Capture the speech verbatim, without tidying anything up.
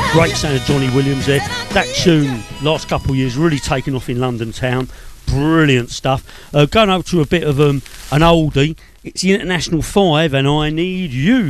Great sound of Johnny Williams there. That tune, last couple of years, really taken off in London town. Brilliant stuff. Uh, going over to a bit of um, an oldie. It's the International Five and I Need You.